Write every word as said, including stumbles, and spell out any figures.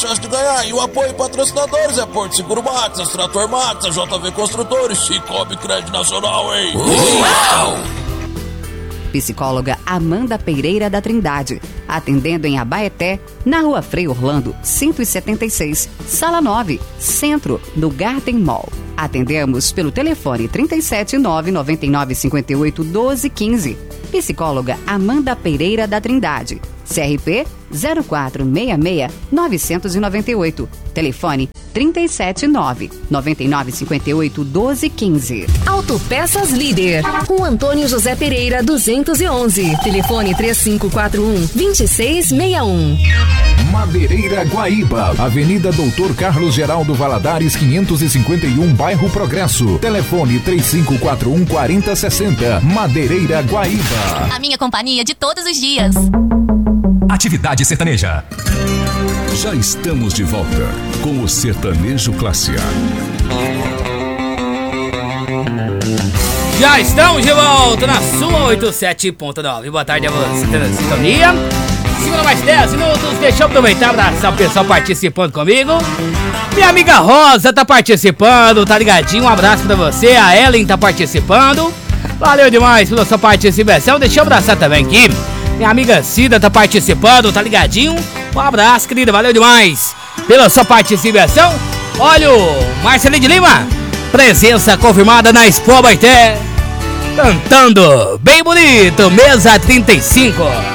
chance de ganhar. E o apoio patrocinadores é Porto Seguro Max, Trator Max, a J V Construtores, Cicobi Crédito Nacional, hein? Uau! Psicóloga Amanda Pereira da Trindade, atendendo em Abaeté, na Rua Frei Orlando, cento e setenta e seis, Sala nove, Centro, no Garden Mall. Atendemos pelo telefone trinta e sete, nove nove nove, cinco oito, doze, quinze. Psicóloga Amanda Pereira da Trindade, C R P zero quatro seis seis, nove nove oito. Telefone trinta e sete, nove nove nove, cinco oito, doze, quinze. Autopeças Líder, com Antônio José Pereira duzentos e onze. Telefone três cinco quatro um, dois seis seis um. Madeireira Guaíba, Avenida Doutor Carlos Geraldo Valadares, quinhentos e cinquenta e um, Bairro Progresso. Telefone três cinco quatro um, quatro zero seis zero. Madeireira Guaíba. A minha companhia de todos os dias. Atividade sertaneja. Já estamos de volta com o Sertanejo Classe A. Já estamos de volta na sua oitenta e sete ponto nove. Boa tarde a você, na sintonia. Segura mais dez minutos, deixa eu aproveitar para o pessoal participando comigo. Minha amiga Rosa tá participando, tá ligadinho? Um abraço pra você. A Ellen tá participando. Valeu demais pela sua participação. Deixa eu abraçar também aqui. Minha amiga Cida tá participando, tá ligadinho? Um abraço, querida, valeu demais pela sua participação. Olha o Marcelinho de Lima, presença confirmada na Expo Abaeté, cantando bem bonito, mesa trinta e cinco.